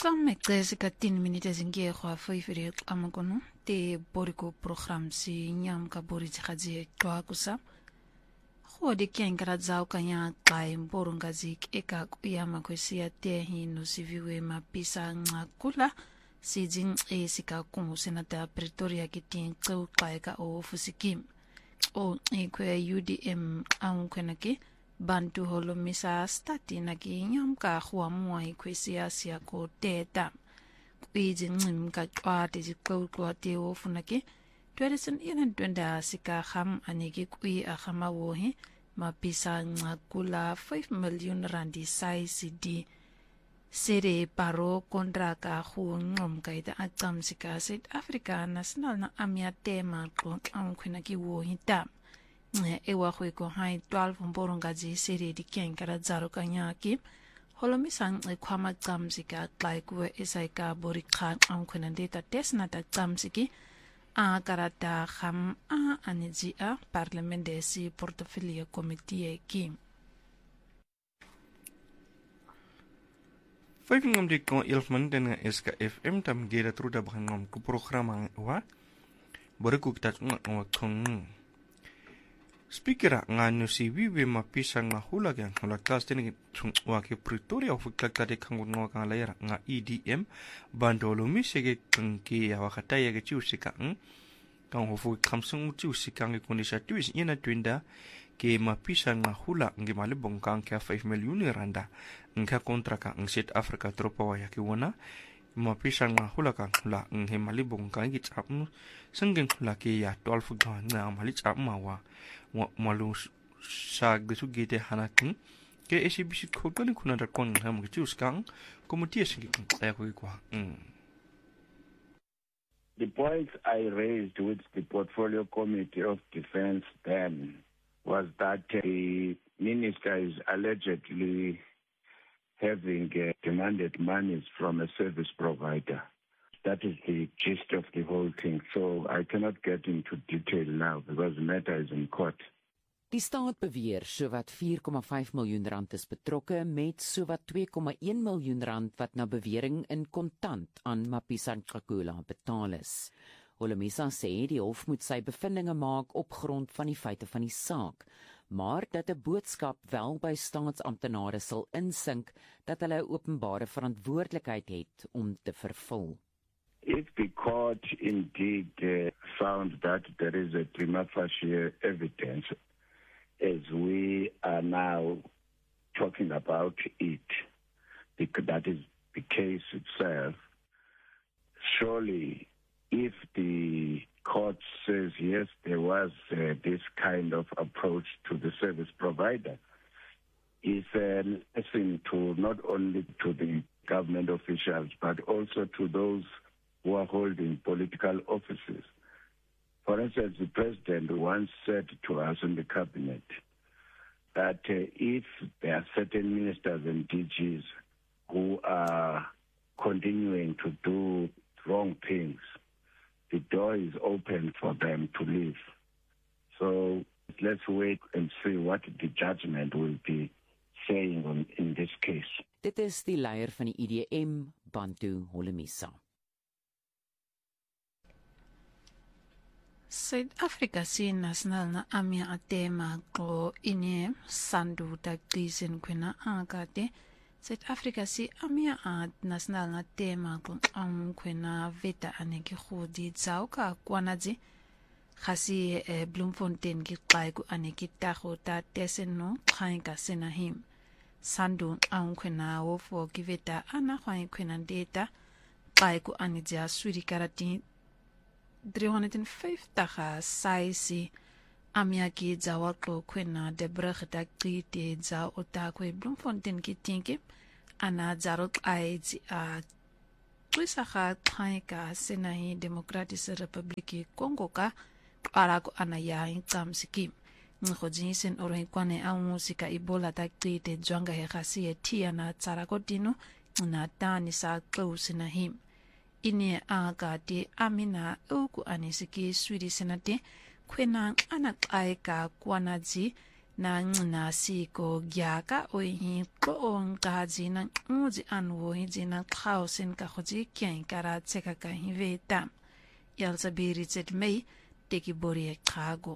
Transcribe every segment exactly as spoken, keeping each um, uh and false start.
Samme qesi ka tin minute zingie kwa foifiri amakono te boriko program si nyam ka bori tikazi kwa kusa. Kwa de kiengara zao kanya kai mboronga zik eka kuyama kwesia te hino siviwe mapisa ngakula si zing e sika kungu senata Pretoria kitin kau kai ka o fusikim. O e kwe U D M aung kwenake Bantu Holomisa stati naki nyam ka huwa mua i kwe siasia ko teta. Kwe jingim ka kwa te jikau kwa te ofu naki. Tuedesan inan tuenda sika ham anegi kwe a hama wohi. Mapisa ngakula five million randi sai sidi. Sere paro kontra ka huwa ngom ka ita atam sika South Africa national na amia tema kwa aung kwenaki wohi tam. Ewa kwe ko hai twelve mboronga zi seri di kiengara zaro kanyaki. Holomisang e kwa ma tsamsika tlai kuwe esai ka bori khan ang kwenandeta tesna ta tsamsiki. A karata kham a aniji a parliamente si portfolio committee ki. Five ngam di ko ilfman dengan S K F M tam gera truda bahan ngam ku program wa. Bori ku kita ngam kong. Speaker nganu si wiwe mapisa nga hula yang hula kas teni wake Pretoria of kakade kangun nga kang layar nga E D M bandolo mi sege kangki ya wakata ya ge chiusika ng kang hofu kamsung chiusika ngi kondisa tuis ina twinda ke mapisa nga hula ngi malibong kang ka five million randa nga kontra ka ng South Africa tropa wa yaki wana mapisa nga hula kang hula ngi malibong kang gi chapmu sengeng hula ke ya twelve ga nga mali chapma wa malu sag de sugite hanakin ke esi bisi khotani khuna da kon ham ge chus kang komiti singi kaya ko kwa The points I raised with the Portfolio Committee of Defense then was that the minister is allegedly having uh, demanded monies from a service provider. That is the gist of the whole thing. So I cannot get into detail now because the matter is in court. Die staat beweer sowat four komma five miljoen rand is betrokke met sowat two komma one miljoen rand wat na bewering in kontant aan Mapisa Ngakula betaal is. Holomisa sê die hof moet sy bevindinge maak op grond van die feite van die saak, maar dat 'n boodskap wel by staatsamptenare sal insink dat hulle 'n openbare verantwoordelikheid het om te vervul. If the court indeed uh, found that there is a prima facie evidence, as we are now talking about it, that is the case itself, surely if the court says, yes, there was uh, this kind of approach to the service provider, is a lesson to not only to the government officials, but also to those who are holding political offices. For instance, the president once said to us in the cabinet that uh, if there are certain ministers and D Gs who are continuing to do wrong things, the door is open for them to leave. So let's wait and see what the judgment will be saying on, in this case. Dit is die leier van die E D M, Bantu Holomisa. South Africa si national na amia atema ko ine sandu ta glisen kwena angate. South Africa si amia at national na tema ko ang kwena veta aneki khodi zao ka kwanaji. Khasi e Bloemfontein ki qaiku aneki taho ta teseno khainka senahim. Sandu ang kwena wofo ki veta ana khwain kwena data qaiku anija suri karati three hundred fifty saisi amiaki zawako kwena de brugda krite za otakwe Bloemfontein kitinki ana zarot aizi a twisaha thaika senahi Democratic Republic Congo ka arako anaya intsamsiki ngojisen orohi kwane a musika ibola ta krite jwanga he khasi etia na tsarakotino na tani sa close Ine aga de amina uku anisiki swidi senate kwena anak aika kwanaji na ncinasi ko gyaka o hi ko on ka jina uji anwo hi jina khausin ka khoji kyan kara tseka ka hi veta yalsa biri tset mei teki bori ekhago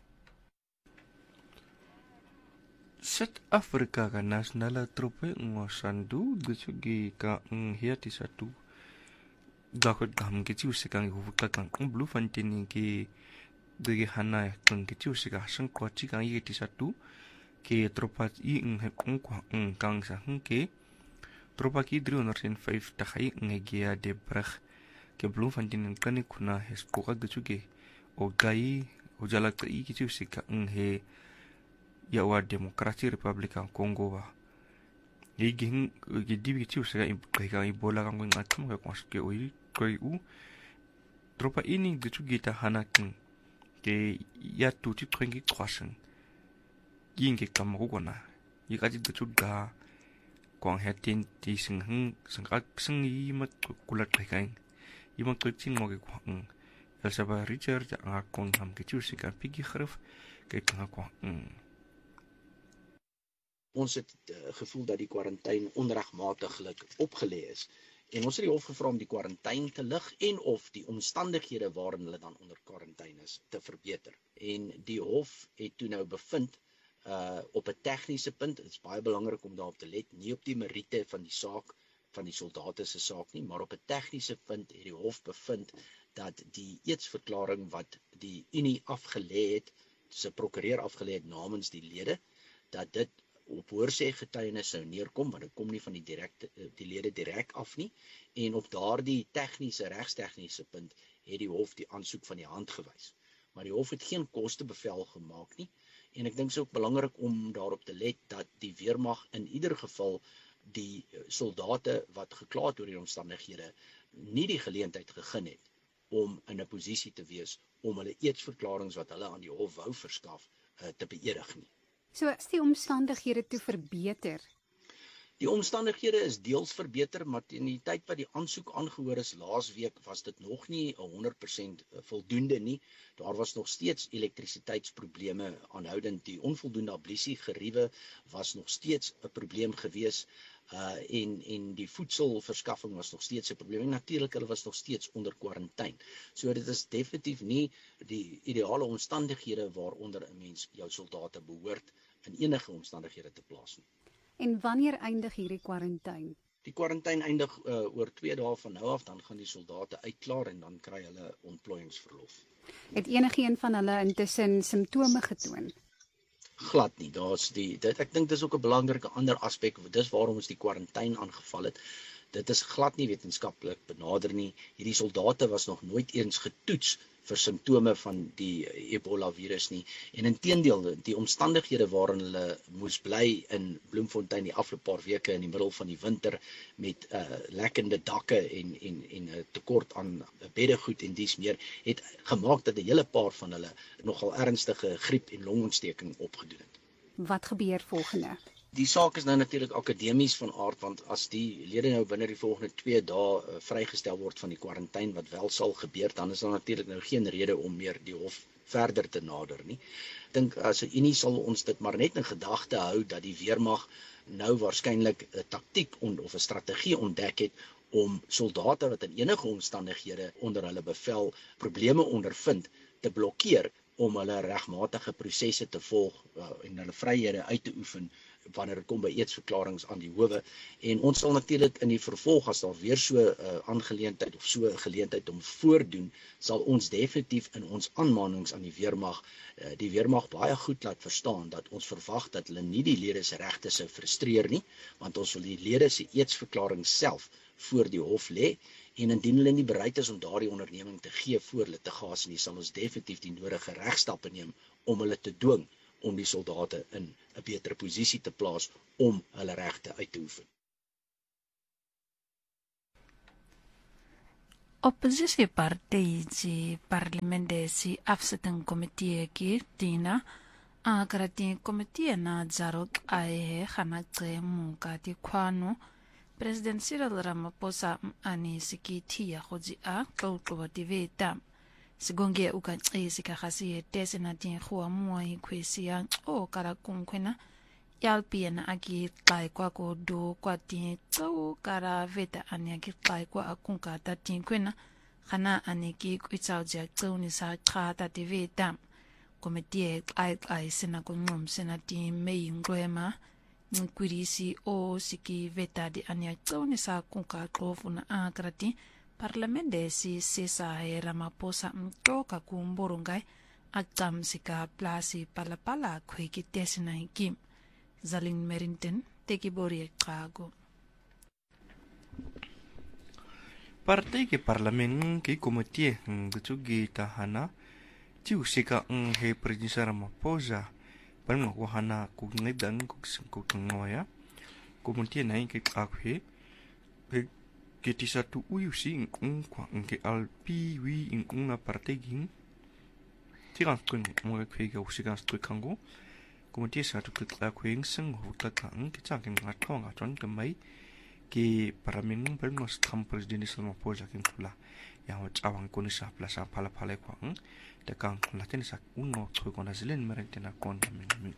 South Africa ka nasionale troepe ngosandu gitsugi ka nghiati satu gakot gam gitiu sekang huvuka kang Bloemfontein ki dege hana kang gitiu seka sang kwachi kang yeti satu ke tropa i nghe kwa kang sa ke tropa ki drie honderd vyftig hy ngegia de brug ke Bloemfontein kan kuna hes koka gitsugi o gai o jala ka i gitiu seka nghe ya wa demokrasi republika Congo wa ye ging ge dibi tiu sega implika ibola kang ngatum ka kwaske oi koi u tropa ini de tugita hanakin ke ya tu ti trengi kwasen yinge kamago kona yikati de tuga kwang hetin ti sing hng sang ak sing yi mat kulat kai yi mat tin mo ge kwang el saba richard nga kong ham ke tiu sega pigi khrif ke kang kwang Ons het uh, gevoel dat die kwarantyne onregmatiglik opgelê is. En ons het die hof gevra om die kwarantyne te lig en of die omstandighede waarin hulle dan onder kwarantyne is te verbeter. En die hof het toe nou bevind uh op 'n tegniese punt, dit is baie belangrik om daarop te let, nie op die meriete van die saak van die soldate se saak nie, maar op 'n tegniese punt het die hof bevind dat die eedsverklaring wat die Unie afgelê het, se prokureur afgelê het namens die lede, dat dit op hoorsê getuienis sou neerkom, want dit kom nie van die direkte die lede direk af nie, en op daardie tegniese regstegniese punt het die hof die aansoek van die hand gewys. Maar die hof het geen kostebevel gemaak nie, en ek dink dit is ook belangrik om daarop te let dat die weermag in ieder geval die soldate wat gekla het oor die omstandighede nie die geleentheid gegee het om in 'n posisie te wees om hulle eedsverklaringe wat hulle aan die hof wou verskaf uh, te beëdig nie. So is die omstandighede toe verbeter? Die omstandighede is deels verbeter, maar teen die tyd wat die aansoek aangehoor is laasweek was dit nog nie honderd persent voldoende nie. Daar was nog steeds elektrisiteitsprobleme aanhoudend. Die onvoldoende ablusie geriewe was nog steeds 'n probleem gewees. Uh, en, en die voedselverskaffing was nog steeds 'n probleem. En natuurlik, hulle was nog steeds onder kwarantyne. So dit is definitief nie die ideale omstandighede waaronder 'n mens jou soldate behoort in enige omstandighede te plaas nie. En wanneer eindig hierdie kwarantyne? Die kwarantyne eindig uh, oor twee dae van nou af, dan gaan die soldate uitklaar en dan kry hulle ontplooiingsverlof. Het enigeen van hulle intussen simptome getoon? Glad nie. Daar's die dit ek dink dis ook 'n belangrike ander aspek. Dis waarom ons die kwarantyne aangeval het. Dit is glad nie wetenskaplik benader nie. Hierdie soldate was nog nooit eens getoets vir simptome van die Ebola virus nie. En inteendeel, die omstandighede waarin hulle moes bly in Bloemfontein die afgelope paar weke in die middel van die winter met uh, lekkende dakke en en en 'n uh, tekort aan beddegoed en dies meer, het gemaak dat 'n hele paar van hulle nogal ernstige griep en longontsteking opgedoen het. Wat gebeur volgende? Die saak is nou natuurlik akademies van aard, want as die lede nou binne die volgende twee dae uh, vrygestel word van die kwarantyne wat wel sal gebeur, dan is daar natuurlik nou geen rede om meer die hof verder te nader nie. Ek dink as 'n Unie sal ons dit maar net in gedagte hou dat die weermag nou waarskynlik 'n taktiek of 'n strategie ontdek het om soldate wat in enige omstandighede onder hulle bevel probleme ondervind te blokkeer om hulle regmatige prosesse te volg uh, en hulle vryhede uit te oefen wanneer dit kom by eedsverklaringe aan die howe. En ons sal natuurlik in die vervolg, as daar weer so 'n uh, aangeleentheid of so 'n geleentheid om voordoen, sal ons definitief in ons aanmanings aan die weermag uh, die weermag baie goed laat verstaan dat ons verwag dat hulle nie die lede se regte sou frustreer nie, want ons wil die lede se eedsverklaring self voor die hof lê. En indien hulle nie bereid is om daardie onderneming te gee voor litigasie nie, sal ons definitief die nodige regstappe neem om hulle te dwing om die soldate in 'n beter posisie te plaas om hulle regte uit te oefen. Oppositiepartij die parlementêre afzettingkomitee ki tina agarati komitee na zarok ae khanaqe muka ti khwano President Cyril Ramaphosa ani sikiti ya khoji a qoqoba tiveta sigonge uka isika khasi tese na tin khua mua i kwesiya o kara kunkwena yalpiena aki tlai kwa ko do kwa tin tso kara veta anya ki tlai kwa akunka ta tin kwena khana aniki kwitsao ja tso ni sa kha ta ti veta komitie ai ai sena ko ngom sena ti mei ngwema nkwirisi o siki veta di anya tso ni sa kunka klofuna akrati Parlamente si sesa e Ramaphosa mtoka kumborungai akam sika plasi palapala kweki tesina ikim Zalin Merrington teki bori kago. Partai ke parlamen ke komitie ngutsugi tahana tiu sika nghe Presiden Ramaphosa palma ko hana ku ngedan ku ku ngoya komitie nai ke akhe ke ti satu uyu si ngung kwa ngke alpi wi ngung na partegin tiran kun mo ke ke usika stu kango komitie satu ke la kweng seng hu ta kang ke chang ken ngat thong aton ke mai ke paramin pel nos tham Presiden Ramaphosa ken khula ya wa chawang kun sa plasa phala phala kwa de kang la ten sa ungo thoi kona zilen mereng tena kon min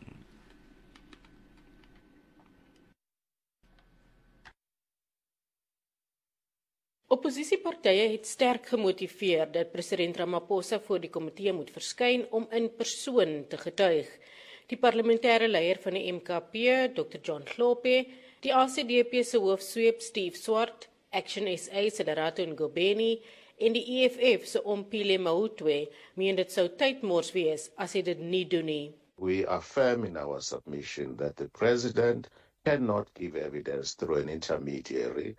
Oppositiepartye het sterk gemotiveer dat president Ramaphosa voor die komitee moet verskyn om in persoon te getuig. Die parlementêre leier van die M K P, Dokter John Hlophe, die A C D P se hoofsweep Steve Swart, Action S A se Lerato Ngobeni en die E F F se Ompile Mautwe meen dit sou tydmors wees as hy dit nie doen nie. We affirm in our submission that the president cannot give evidence through an intermediary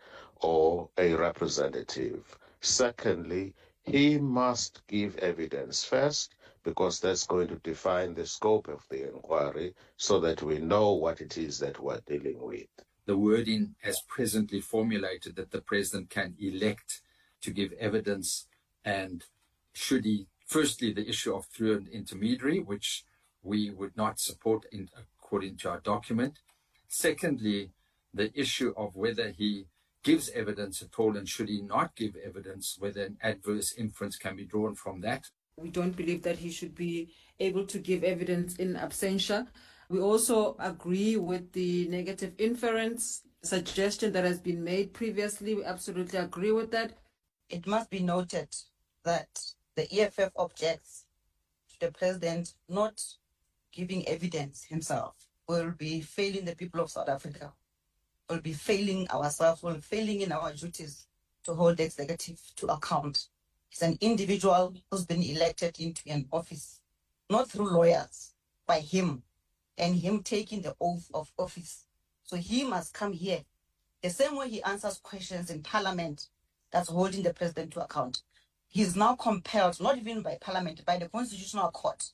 or a representative. Secondly, he must give evidence first because that's going to define the scope of the inquiry so that we know what it is that we're dealing with. The wording as presently formulated that the president can elect to give evidence, and should he, firstly, the issue of through an intermediary, which we would not support in, according to our document. Secondly, the issue of whether he gives evidence at all, and should he not give evidence, whether an adverse inference can be drawn from that. We don't believe that he should be able to give evidence in absentia. We also agree with the negative inference suggestion that has been made previously. We absolutely agree with that. It must be noted that the E F F objects to the president not giving evidence himself. Will be failing the people of South Africa. Will be failing ourselves. Will be failing in our duties to hold the executive to account. He's an individual who's been elected into an office, not through lawyers, by him, and him taking the oath of office. So he must come here. The same way he answers questions in Parliament, that's holding the president to account. He's now compelled, not even by Parliament, by the Constitutional Court,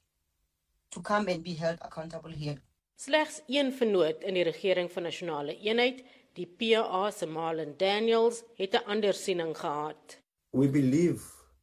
to come and be held accountable here. Slegs een vennoot in die regering van nasionale eenheid, die P A se Marlon Daniels, het 'n ander siening gehad. We believe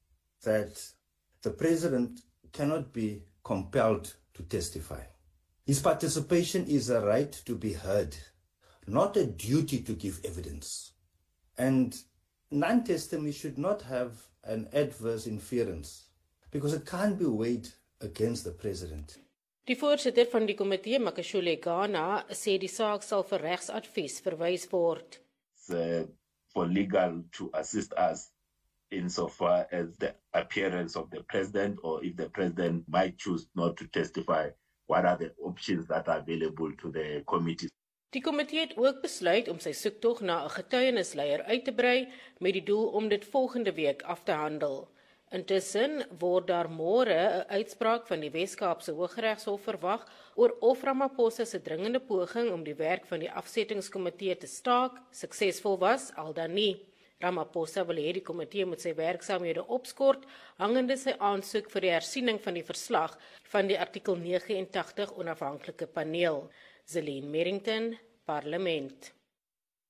that the president cannot be compelled to testify. His participation is a right to be heard, not a duty to give evidence. And non-testimony should not have an adverse inference because it can't be weighed against the president. Die voorsitter van die komitee, Makashule Ghana, sê die saak sal vir regsadvies verwys word. Uh, for legal to assist us insofar as the appearance of the president, or if the president might choose not to testify, what are the options that are available to the committee. Die komitee het ook besluit om sy soektog na 'n getuienisleier uit te brei met die doel om dit volgende week af te handel. Intussen word daar môre 'n uitspraak van die Wes-Kaapse Hooggeregshof verwag oor of Ramaphosa se dringende poging om die werk van die afsettingskomitee te staak suksesvol was al dan nie. Ramaphosa wil hê die komitee moet sy werksaamhede opskort hangende sy aansoek vir die hersiening van die verslag van die artikel nege en tagtig onafhanklike paneel. Zalin Merrington, Parlement.